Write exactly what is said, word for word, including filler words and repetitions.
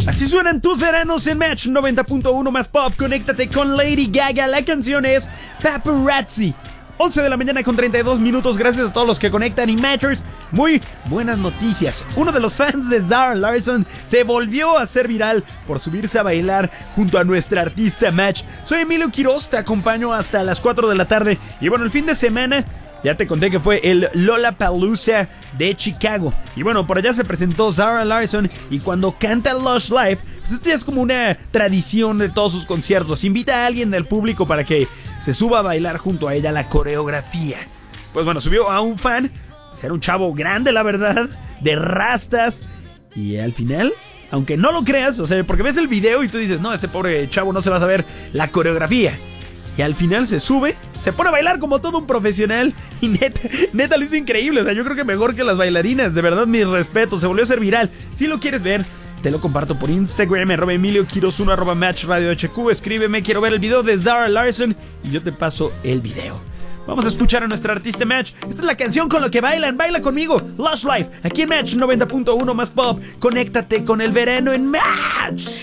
Así suenan tus veranos en Match noventa punto uno más Pop. Conéctate con Lady Gaga. La canción es Paparazzi. once de la mañana con treinta y dos minutos. Gracias a todos los que conectan. Y Matchers, muy buenas noticias. Uno de los fans de Zara Larsson se volvió a hacer viral por subirse a bailar junto a nuestra artista Match. Soy Emilio Quiroz, te acompaño hasta las cuatro de la tarde. Y bueno, el fin de semana ya te conté que fue el Lollapalooza de Chicago. Y bueno, por allá se presentó Zara Larsson. Y cuando canta Lush Life, pues esto ya es como una tradición de todos sus conciertos. Invita a alguien del público para que se suba a bailar junto a ella la coreografía. Pues bueno, subió a un fan. Era un chavo grande, la verdad, de rastas. Y al final, aunque no lo creas, o sea, porque ves el video y tú dices, no, este pobre chavo no se va a saber la coreografía. Y al final se sube, se pone a bailar como todo un profesional. Y neta, neta lo hizo increíble. O sea, yo creo que mejor que las bailarinas. De verdad, mis respetos, se volvió a hacer viral. Si lo quieres ver, te lo comparto por Instagram, arroba Emilio Quiroz uno, arroba Match Radio H Q. Escríbeme, quiero ver el video de Zara Larsson y yo te paso el video. Vamos a escuchar a nuestra artista Match. Esta es la canción con la que bailan. Baila conmigo, Lush Life, aquí en Match noventa punto uno más Pop. Conéctate con el verano en Match.